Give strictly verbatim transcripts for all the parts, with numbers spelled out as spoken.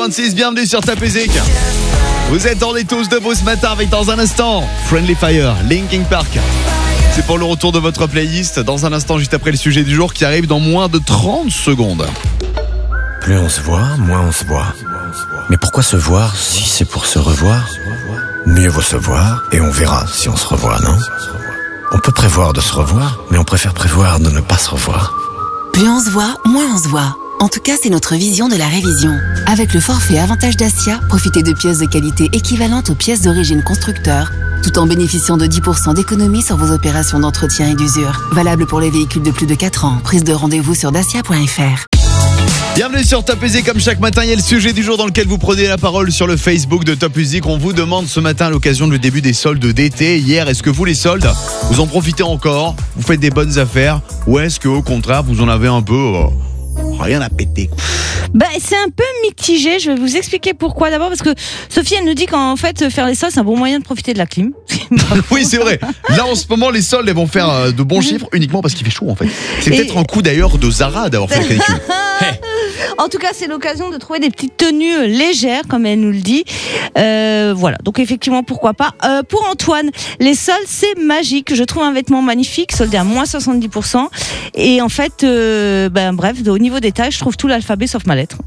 vingt-six, bienvenue sur Top Music. Vous êtes dans les tous de beau ce matin avec dans un instant Friendly Fire, Linkin Park. C'est pour le retour de votre playlist dans un instant, juste après le sujet du jour qui arrive dans moins de trente secondes. Plus on se voit, moins on se voit. Mais pourquoi se voir si c'est pour se revoir? Mieux vaut se voir et on verra si on se revoit, non? On peut prévoir de se revoir, mais on préfère prévoir de ne pas se revoir. Plus on se voit, moins on se voit. En tout cas, c'est notre vision de la révision. Avec le forfait Avantage Dacia, profitez de pièces de qualité équivalentes aux pièces d'origine constructeur, tout en bénéficiant de dix pour cent d'économie sur vos opérations d'entretien et d'usure. Valable pour les véhicules de plus de quatre ans. Prise de rendez-vous sur dacia point f r. Bienvenue sur Top Music, comme chaque matin, il y a le sujet du jour dans lequel vous prenez la parole sur le Facebook de Top Music. On vous demande ce matin à l'occasion du début des soldes d'été. Hier, est-ce que vous les soldes, vous en profitez encore? Vous faites des bonnes affaires? Ou est-ce que au contraire, vous en avez un peu euh, rien à péter? Bah, c'est un peu mitigé, je vais vous expliquer pourquoi. D'abord parce que Sophie, elle nous dit qu'en fait faire les soldes, c'est un bon moyen de profiter de la clim. Oui, c'est vrai. Là en ce moment, les soldes, elles vont faire euh, de bons chiffres uniquement parce qu'il fait chaud en fait. C'est Et... peut-être un coup d'ailleurs de Zara d'avoir fait la canicule. En tout cas, c'est l'occasion de trouver des petites tenues légères, comme elle nous le dit. Euh, voilà, donc effectivement, pourquoi pas. Euh, pour Antoine, les soldes, c'est magique. Je trouve un vêtement magnifique, soldé à moins soixante-dix pour cent. Et en fait, euh, ben, bref, au niveau des tailles, je trouve tout l'alphabet sauf ma lettre.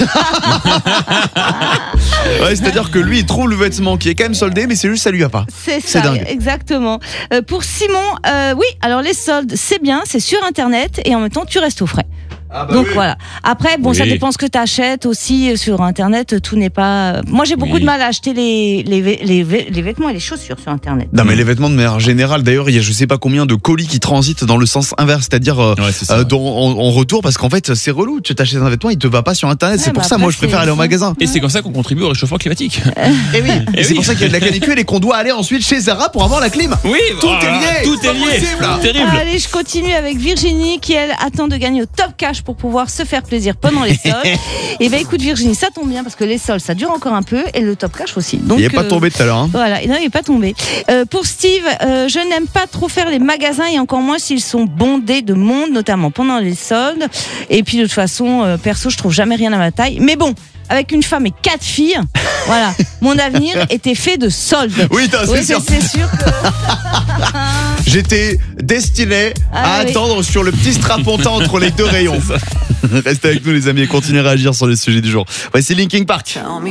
Ouais, c'est-à-dire que lui, il trouve le vêtement qui est quand même soldé, mais c'est juste ça lui a pas. C'est ça, dingue. Exactement. Euh, pour Simon, euh, oui, alors les soldes, c'est bien, c'est sur Internet et en même temps, tu restes au frais. Ah bah Donc oui. voilà. Après, bon, Oui. ça dépend ce que tu achètes aussi sur Internet. Tout n'est pas. Moi, j'ai beaucoup Oui. de mal à acheter les, les, les, les vêtements et les chaussures sur Internet. Non mais les vêtements de manière générale, d'ailleurs il y a je sais pas combien de colis qui transitent dans le sens inverse, c'est-à-dire euh, Ouais, c'est ça. euh, dans- en, en retour, parce qu'en fait c'est relou, tu t'achètes un vêtement, il te va pas sur internet, Ouais, c'est pour bah ça après, moi je préfère c'est- aller au magasin. Et c'est comme ça qu'on contribue au réchauffement climatique. Et oui, et Eh c'est oui. pour ça qu'il y a de la canicule et qu'on doit aller ensuite chez Zara pour avoir la clim. Oui, Tout oh est là là, lié, tout c'est est pas lié, possible. terrible. Allez, je continue avec Virginie qui, elle, attend de gagner au top cash pour pouvoir se faire plaisir pendant les soldes. Et ben écoute, Virginie, ça tombe bien parce que les soldes, ça dure encore un peu et le top cash aussi. Donc, Il est pas euh, tombé tout à l'heure. Hein. Voilà, non, il n'est pas tombé. Euh, pour Steve, euh, je n'aime pas trop faire les magasins et encore moins s'ils sont bondés de monde, notamment pendant les soldes. Et puis de toute façon, euh, perso, je trouve jamais rien à ma taille. Mais bon, avec une femme et quatre filles, voilà, mon avenir était fait de soldes. Oui, t'as- c'est Oui, sûr. c'est sûr que... J'étais destiné Ah à oui. attendre sur le petit strapontin entre les deux rayons. Restez avec nous les amis et continuez à réagir sur les sujets du jour. Voici Linkin Park.